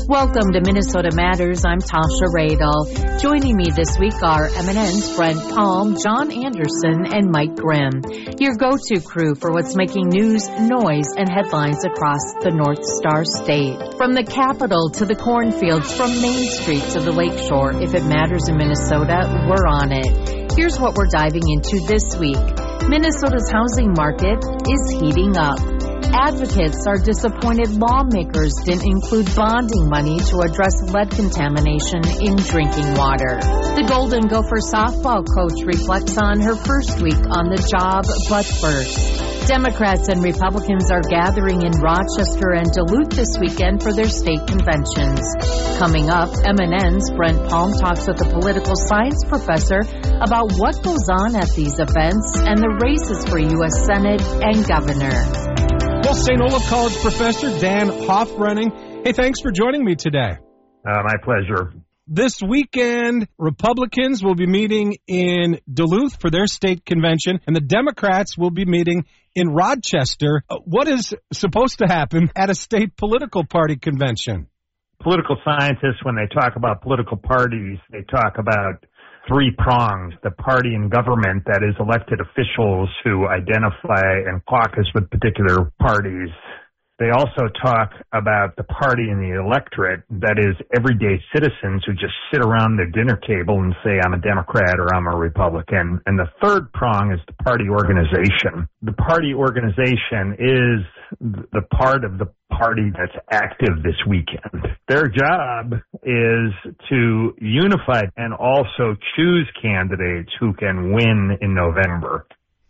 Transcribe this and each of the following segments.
Welcome to Minnesota Matters. I'm Tasha Radel. Joining me this week are MNN's Brent Palm, John Anderson, and Mike Grimm. Your go-to crew for what's making news, noise, and headlines across the North Star State. From the Capitol to the cornfields, from Main Street to the Lakeshore, if it matters in Minnesota, we're on it. Here's what we're diving into this week. Minnesota's housing market is heating up. Advocates are disappointed lawmakers didn't include bonding money to address lead contamination in drinking water. The Golden Gopher softball coach reflects on her first week on the job, but first. Democrats and Republicans are gathering in Rochester and Duluth this weekend for their state conventions. Coming up, MNN's Brent Palm talks with a political science professor about what goes on at these events and the races for U.S. Senate and governor. Well, St. Olaf College professor Dan Hoffrenning. Hey, thanks for joining me today. My pleasure. This weekend, Republicans will be meeting in Duluth for their state convention, and the Democrats will be meeting in Rochester. What is supposed to happen at a state political party convention? Political scientists, when they talk about political parties, they talk about three prongs: the party in government, that is elected officials who identify and caucus with particular parties. They also talk about the party in the electorate, that is everyday citizens who just sit around their dinner table and say, I'm a Democrat or I'm a Republican. And the third prong is the party organization. The party organization is the part of the party that's active this weekend. Their job is to unify and also choose candidates who can win in November.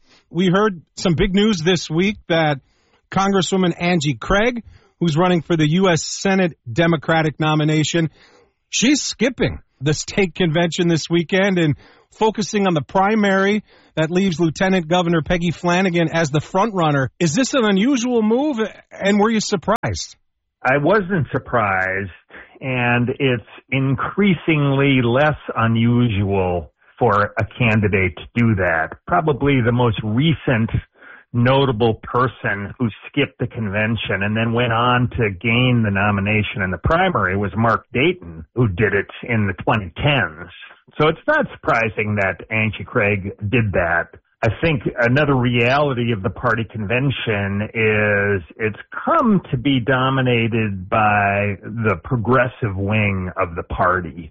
We heard some big news this week that Congresswoman Angie Craig, who's running for the U.S. Senate Democratic nomination, she's skipping the state convention this weekend and focusing on the primary that leaves Lieutenant Governor Peggy Flanagan as the front runner. Is this an unusual move, and were you surprised? I wasn't surprised, and it's increasingly less unusual for a candidate to do that. Probably the most recent notable person who skipped the convention and then went on to gain the nomination in the primary was Mark Dayton, who did it in the 2010s. So it's not surprising that Angie Craig did that. I think another reality of the party convention is it's come to be dominated by the progressive wing of the party.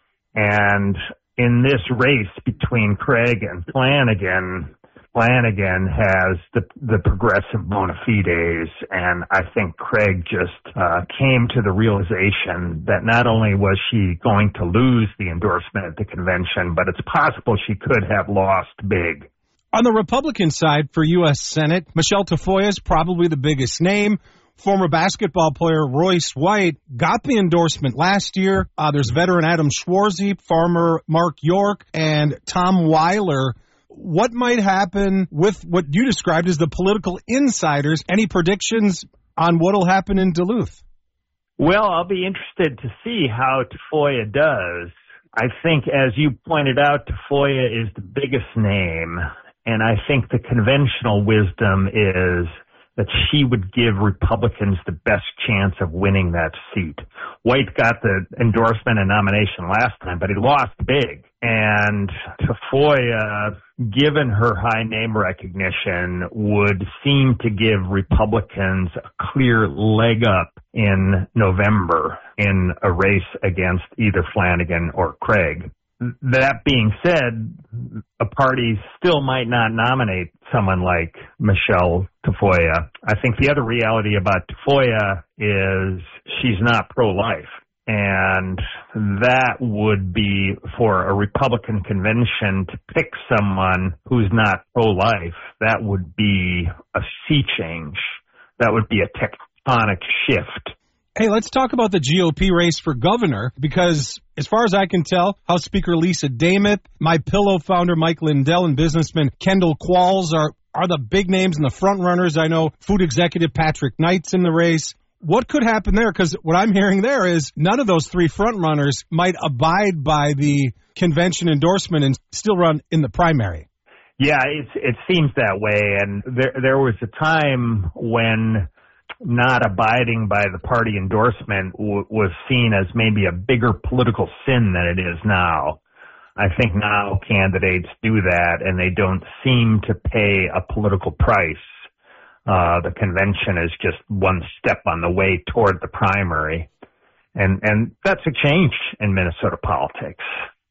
And in this race between Craig and Flanagan has the progressive bona fides, and I think Craig just came to the realization that not only was she going to lose the endorsement at the convention, but it's possible she could have lost big. On the Republican side for U.S. Senate, Michelle Tafoya is probably the biggest name. Former basketball player Royce White got the endorsement last year. There's veteran Adam Schwarzy, farmer Mark York, and Tom Weiler. What might happen with what you described as the political insiders? Any predictions on what will happen in Duluth? Well, I'll be interested to see how Tafoya does. I think, as you pointed out, Tafoya is the biggest name, and I think the conventional wisdom is that she would give Republicans the best chance of winning that seat. White got the endorsement and nomination last time, but he lost big. And Tafoya, given her high name recognition, would seem to give Republicans a clear leg up in November in a race against either Flanagan or Craig. That being said, a party still might not nominate someone like Michelle Tafoya. I think the other reality about Tafoya is she's not pro-life. And that would be, for a Republican convention to pick someone who's not pro-life, that would be a sea change. That would be a tectonic shift. Hey, let's talk about the GOP race for governor, because as far as I can tell, House Speaker Lisa Damith, MyPillow founder Mike Lindell, and businessman Kendall Qualls are the big names and the front runners. I know food executive Patrick Knight's in the race. What could happen there? Because what I'm hearing there is none of those three front runners might abide by the convention endorsement and still run in the primary. Yeah, it seems that way. And there was a time when not abiding by the party endorsement was seen as maybe a bigger political sin than it is now. I think now candidates do that, and they don't seem to pay a political price. The convention is just one step on the way toward the primary. And that's a change in Minnesota politics.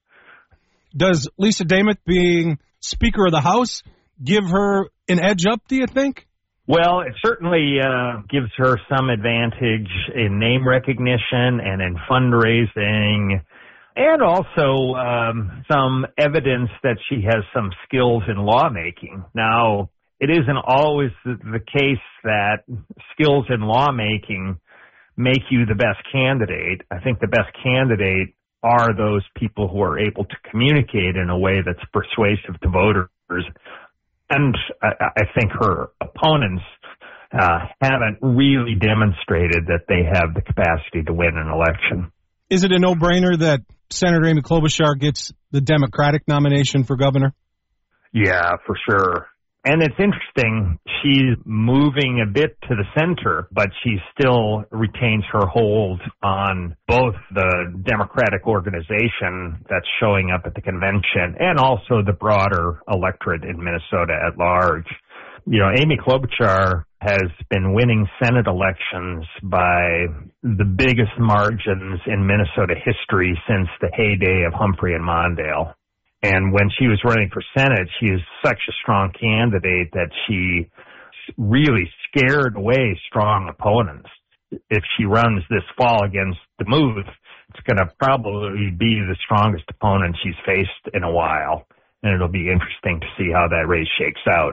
Does Lisa Damith being Speaker of the House give her an edge up, do you think? Well, it certainly gives her some advantage in name recognition and in fundraising, and also some evidence that she has some skills in lawmaking. Now, it isn't always the case that skills in lawmaking make you the best candidate. I think the best candidate are those people who are able to communicate in a way that's persuasive to voters. And I think her opponents haven't really demonstrated that they have the capacity to win an election. Is it a no-brainer that Senator Amy Klobuchar gets the Democratic nomination for governor? Yeah, for sure. And it's interesting, she's moving a bit to the center, but she still retains her hold on both the Democratic organization that's showing up at the convention and also the broader electorate in Minnesota at large. You know, Amy Klobuchar has been winning Senate elections by the biggest margins in Minnesota history since the heyday of Humphrey and Mondale. And when she was running for Senate, she is such a strong candidate that she really scared away strong opponents. If she runs this fall against DeMuth, it's going to probably be the strongest opponent she's faced in a while. And it'll be interesting to see how that race shakes out.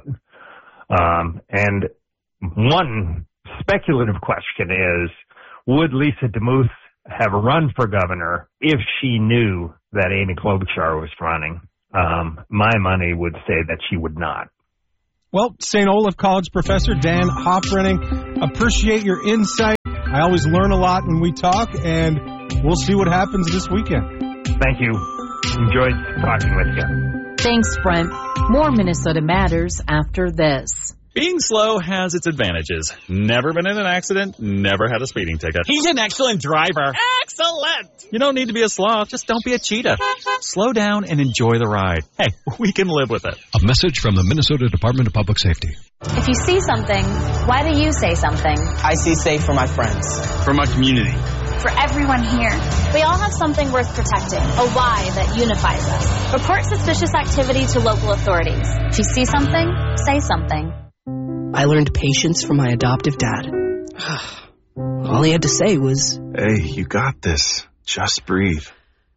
And one speculative question is, would Lisa DeMuth have run for governor if she knew that Amy Klobuchar was running? My money would say that she would not. Well, St. Olaf College professor Dan Hofrenning, appreciate your insight. I always learn a lot when we talk, and we'll see what happens this weekend. Thank you. Enjoyed talking with you. Thanks, Brent. More Minnesota Matters after this. Being slow has its advantages. Never been in an accident, never had a speeding ticket. He's an excellent driver. Excellent! You don't need to be a sloth, just don't be a cheetah. Slow down and enjoy the ride. Hey, we can live with it. A message from the Minnesota Department of Public Safety. If you see something, why do you say something? I see safe for my friends. For my community. For everyone here. We all have something worth protecting, a why that unifies us. Report suspicious activity to local authorities. If you see something, say something. I learned patience from my adoptive dad. All he had to say was, "Hey, you got this. Just breathe."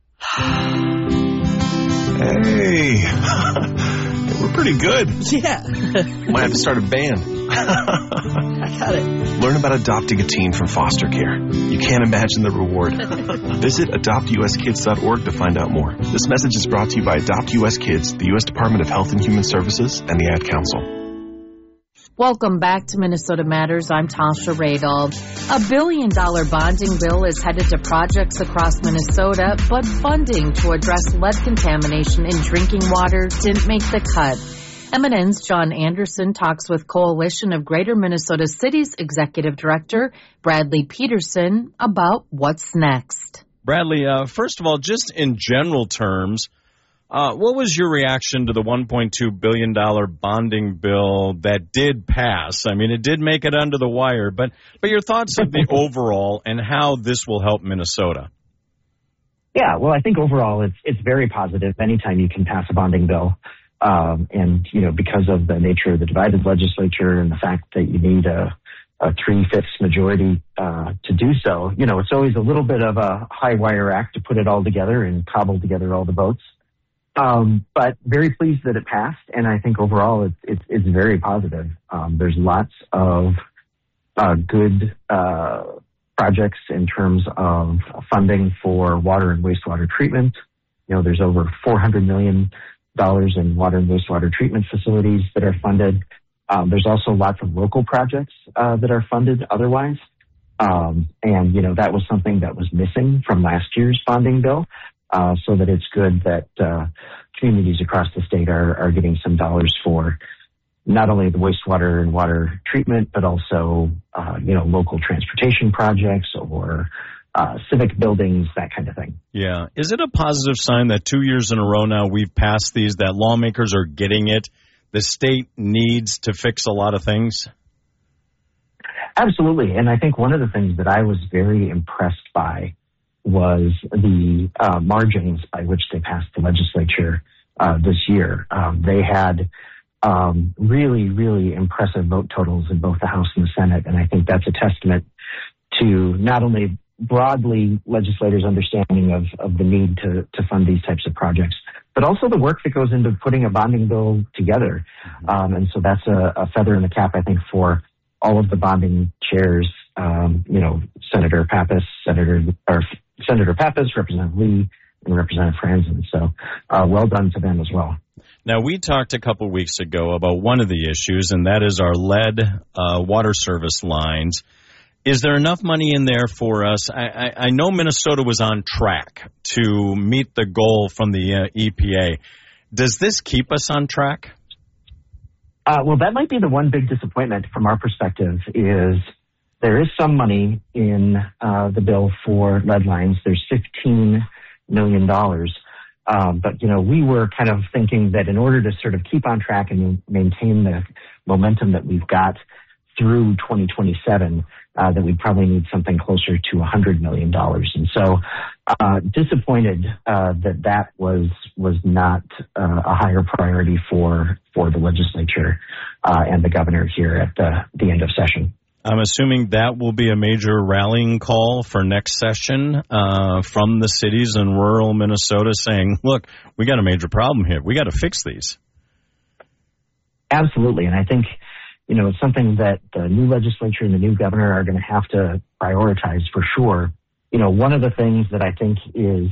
Hey, we're pretty good. Yeah. Might have to start a band. I got it. Learn about adopting a teen from foster care. You can't imagine the reward. Visit adoptuskids.org to find out more. This message is brought to you by Adopt U.S. Kids, the U.S. Department of Health and Human Services, and the Ad Council. Welcome back to Minnesota Matters. I'm Tasha Radel. $1 billion bonding bill is headed to projects across Minnesota, but funding to address lead contamination in drinking water didn't make the cut. MNN's John Anderson talks with Coalition of Greater Minnesota Cities Executive Director Bradley Peterson about what's next. Bradley, first of all, just in general terms, what was your reaction to the $1.2 billion bonding bill that did pass? I mean, it did make it under the wire, but your thoughts of the overall and how this will help Minnesota? Yeah, well, I think overall it's very positive anytime you can pass a bonding bill. And, you know, because of the nature of the divided legislature and the fact that you need a 3/5 majority to do so, you know, it's always a little bit of a high wire act to put it all together and cobble together all the votes. But very pleased that it passed, and I think overall it's very positive. There's lots of good projects in terms of funding for water and wastewater treatment. You know, there's over $400 million in water and wastewater treatment facilities that are funded. There's also lots of local projects that are funded otherwise. And, you know, that was something that was missing from last year's bonding bill. So that it's good that communities across the state are getting some dollars for not only the wastewater and water treatment, but also, local transportation projects or civic buildings, that kind of thing. Yeah. Is it a positive sign that 2 years in a row now we've passed these, that lawmakers are getting it? The state needs to fix a lot of things? Absolutely. And I think one of the things that I was very impressed by was the margins by which they passed the legislature this year. They had really, really impressive vote totals in both the House and the Senate. And I think that's a testament to not only broadly legislators' understanding of the need to fund these types of projects, but also the work that goes into putting a bonding bill together. And so that's a feather in the cap, I think, for all of the bonding chairs, Senator Pappas, Representative Lee, and Representative Franzen. So well done to them as well. Now, we talked a couple weeks ago about one of the issues, and that is our lead water service lines. Is there enough money in there for us? I know Minnesota was on track to meet the goal from the EPA. Does this keep us on track? Well, that might be the one big disappointment from our perspective is there is some money in the bill for lead lines. There's $15 million. But, we were kind of thinking that in order to sort of keep on track and maintain the momentum that we've got through 2027, that we'd probably need something closer to $100 million. And so disappointed that was not a higher priority for the legislature and the governor here at the end of session. I'm assuming that will be a major rallying call for next session from the cities in rural Minnesota saying, look, we got a major problem here. We got to fix these. Absolutely. And I think, it's something that the new legislature and the new governor are going to have to prioritize for sure. One of the things that I think is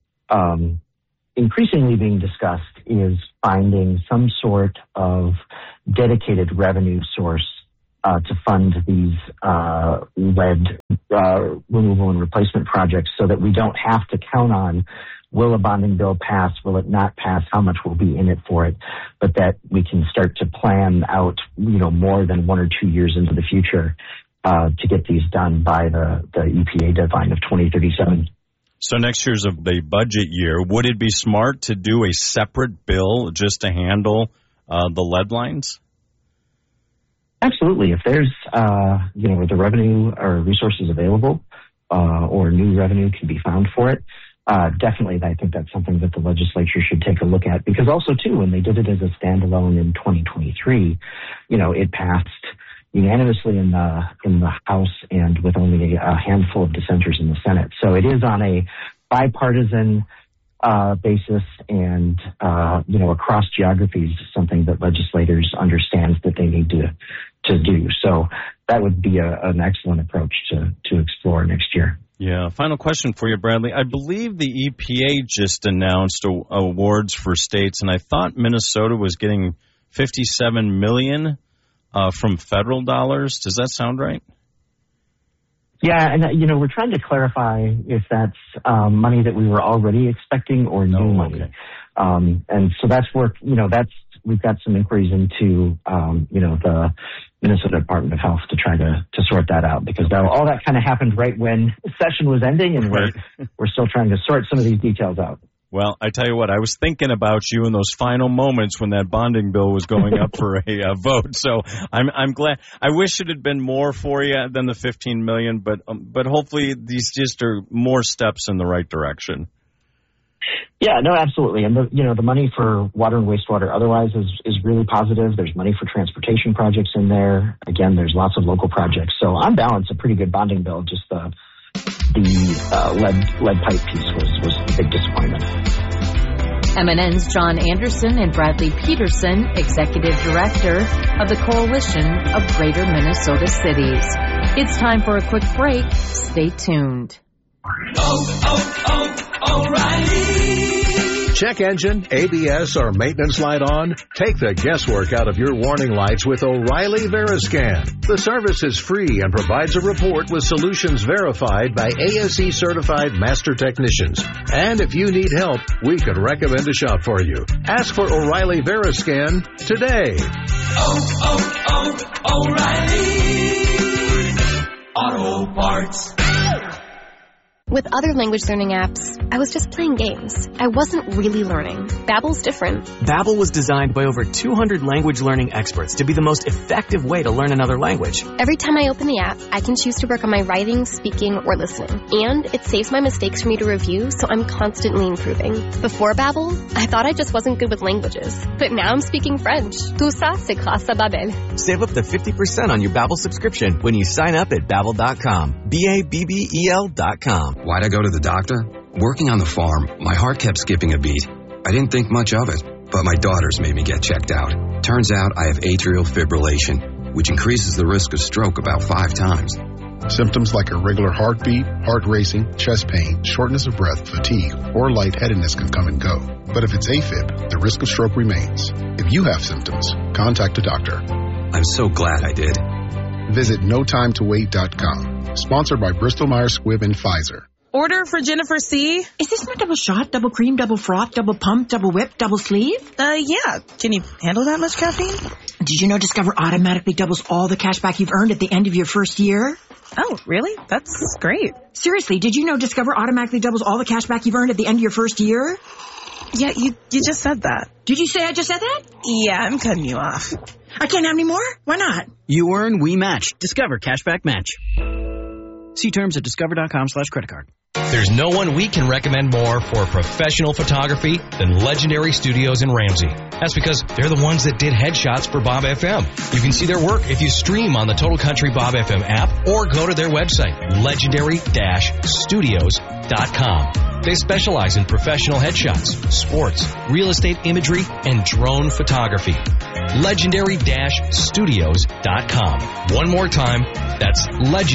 increasingly being discussed is finding some sort of dedicated revenue source to fund these lead removal and replacement projects so that we don't have to count on will a bonding bill pass, will it not pass, how much will be in it for it, but that we can start to plan out, more than 1 or 2 years into the future to get these done by the EPA deadline of 2037. So next year's of the budget year, would it be smart to do a separate bill just to handle the lead lines? Absolutely. If there's, the revenue or resources available or new revenue can be found for it, definitely I think that's something that the legislature should take a look at. Because also, too, when they did it as a standalone in 2023, it passed unanimously in the House and with only a handful of dissenters in the Senate. So it is on a bipartisan basis and, across geographies, something that legislators understand that they need to do. So that would be an excellent approach to explore next year. Yeah. Final question for you, Bradley. I believe the EPA just announced awards for states, and I thought Minnesota was getting $57 million from federal dollars. Does that sound right? Yeah, and we're trying to clarify if that's money that we were already expecting or new money. Okay. And so that's work. We've got some inquiries into the Minnesota Department of Health to try to sort that out, because all that kind of happened right when session was ending, and we're still trying to sort some of these details out. Well, I tell you what, I was thinking about you in those final moments when that bonding bill was going up for a vote. So I'm glad. I wish it had been more for you than the $15 million, but hopefully these just are more steps in the right direction. Yeah, no, absolutely. And the money for water and wastewater otherwise is really positive. There's money for transportation projects in there. Again, there's lots of local projects. So on balance, a pretty good bonding bill. Just the lead pipe piece was a big disappointment. MNN's John Anderson and Bradley Peterson, Executive Director of the Coalition of Greater Minnesota Cities. It's time for a quick break. Stay tuned. O'Reilly. Check engine, ABS, or maintenance light on? Take the guesswork out of your warning lights with O'Reilly Veriscan. The service is free and provides a report with solutions verified by ASE certified master technicians. And if you need help, we could recommend a shop for you. Ask for O'Reilly Veriscan today. O'Reilly Auto Parts. With other language learning apps, I was just playing games. I wasn't really learning. Babbel's different. Babbel was designed by over 200 language learning experts to be the most effective way to learn another language. Every time I open the app, I can choose to work on my writing, speaking, or listening. And it saves my mistakes for me to review, so I'm constantly improving. Before Babbel, I thought I just wasn't good with languages. But now I'm speaking French. Tout ça, c'est grâce à Babbel. Save up to 50% on your Babbel subscription when you sign up at Babbel.com. Babbel.com. Why'd I go to the doctor? Working on the farm, my heart kept skipping a beat. I didn't think much of it, but my daughters made me get checked out. Turns out I have atrial fibrillation, which increases the risk of stroke about 5 times. Symptoms like irregular heartbeat, heart racing, chest pain, shortness of breath, fatigue, or lightheadedness can come and go. But if it's AFib, the risk of stroke remains. If you have symptoms, contact a doctor. I'm so glad I did. Visit NoTimeToWait.com. Sponsored by Bristol-Myers Squibb and Pfizer. Order for Jennifer C. Is this my double shot, double cream, double froth, double pump, double whip, double sleeve? Yeah. Can you handle that much caffeine? Did you know Discover automatically doubles all the cash back you've earned at the end of your first year? Oh, really? That's great. Seriously, did you know Discover automatically doubles all the cash back you've earned at the end of your first year? Yeah, you just said that. Did you say I just said that? Yeah, I'm cutting you off. I can't have any more? Why not? You earn, we match. Discover Cashback Match. See terms at discover.com/creditcard. There's no one we can recommend more for professional photography than Legendary Studios in Ramsey. That's because they're the ones that did headshots for Bob FM. You can see their work if you stream on the Total Country Bob FM app or go to their website, legendary-studios.com. They specialize in professional headshots, sports, real estate imagery, and drone photography. Legendary-studios.com. One more time, that's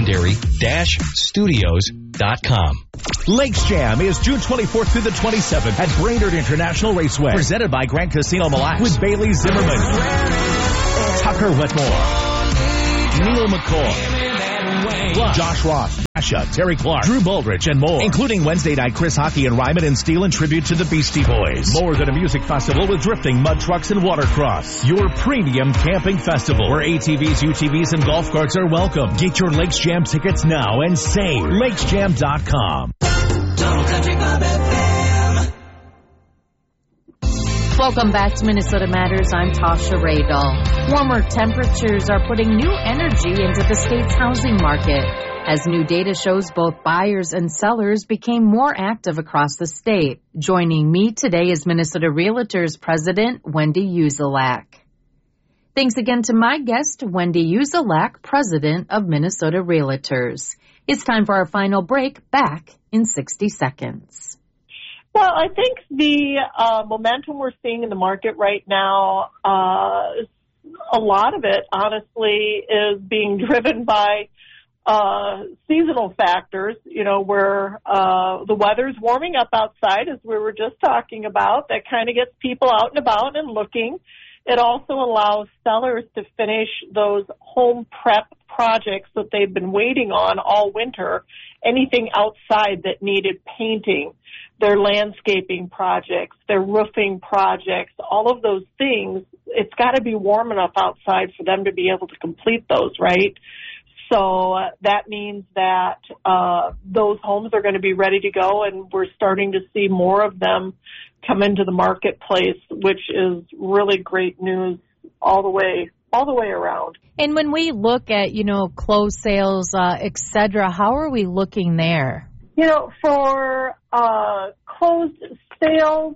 legendary-studios.com. Lakes Jam is June 24th through the 27th at Brainerd International Raceway. Presented by Grand Casino Mille Lacs with Bailey Zimmerman, Tucker Whitmore, Neil McCoy, plus Josh Ross, Asha, Terry Clark, Drew Baldrige, and more. Including Wednesday night Chris Hockey and Ryman and Steel in tribute to the Beastie Boys. More than a music festival with drifting, mud trucks, and watercross. Your premium camping festival where ATVs, UTVs, and golf carts are welcome. Get your Lakes Jam tickets now and save. LakesJam.com. Welcome back to Minnesota Matters. I'm Tasha Radall. Warmer temperatures are putting new energy into the state's housing market. As new data shows, both buyers and sellers became more active across the state. Joining me today is Minnesota Realtors President Wendy Uzelak. Thanks again to my guest, Wendy Uzelak, President of Minnesota Realtors. It's time for our final break. Back in 60 seconds. Well, I think the momentum we're seeing in the market right now, a lot of it, honestly, is being driven by seasonal factors, where the weather's warming up outside, as we were just talking about. That kind of gets people out and about and looking. It also allows sellers to finish those home prep projects that they've been waiting on all winter, anything outside that needed painting, their landscaping projects, their roofing projects, all of those things. It's got to be warm enough outside for them to be able to complete those, right? So that means that those homes are going to be ready to go, and we're starting to see more of them come into the marketplace, which is really great news all the way around. And when we look at, closed sales, et cetera, how are we looking there? For closed sales,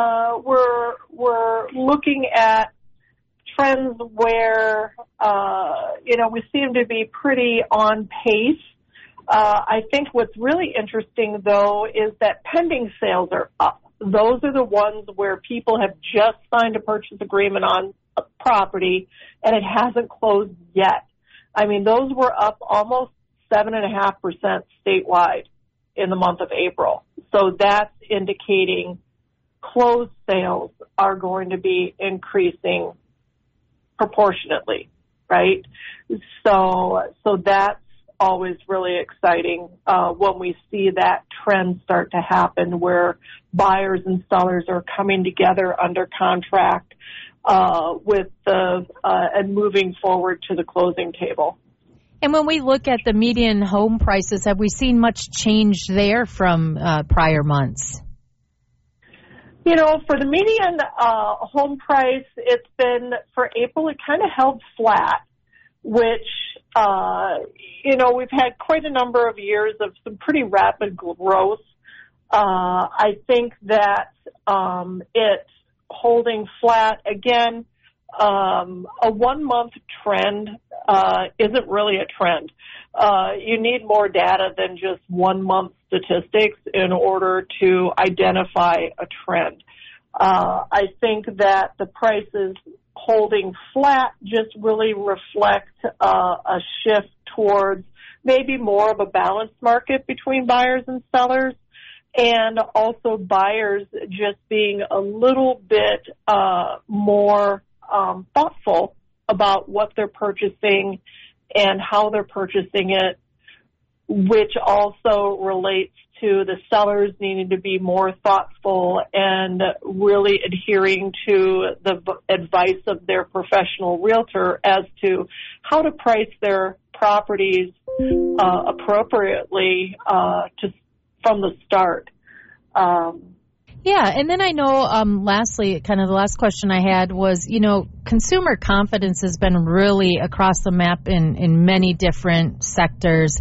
we're looking at trends where, we seem to be pretty on pace. I think what's really interesting, though, is that pending sales are up. Those are the ones where people have just signed a purchase agreement on a property and it hasn't closed yet. I mean, those were up almost 7.5% statewide in the month of April. So that's indicating closed sales are going to be increasing proportionately, right? So that's always really exciting when we see that trend start to happen where buyers and sellers are coming together under contract and moving forward to the closing table. And when we look at the median home prices, have we seen much change there from prior months? You know, for the median home price, it's been, for April, it kind of held flat, which, you know, we've had quite a number of years of some pretty rapid growth. I think that it's holding flat. Again, a 1 month trend isn't really a trend. You need more data than just 1 month statistics in order to identify a trend. I think that the prices holding flat just really reflect a shift towards maybe more of a balanced market between buyers and sellers, and also buyers just being a little bit more thoughtful about what they're purchasing and how they're purchasing it, which also relates to the sellers needing to be more thoughtful and really adhering to the advice of their professional realtor as to how to price their properties appropriately from the start. Yeah, and then I know, lastly, kind of the last question I had was, you know, consumer confidence has been really across the map in many different sectors.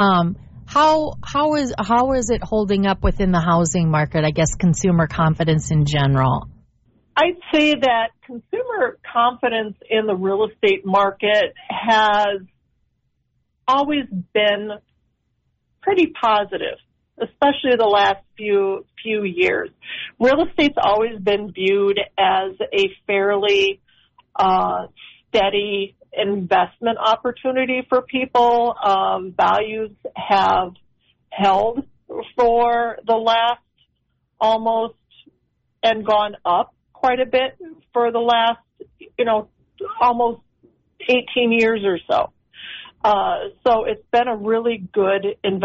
How is it holding up within the housing market, I guess, consumer confidence in general? I'd say that consumer confidence in the real estate market has always been pretty positive, especially the last few years. Real estate's always been viewed as a fairly steady investment opportunity for people. Values have held for the last almost and gone up quite a bit for the last, almost 18 years or so. So it's been a really good investment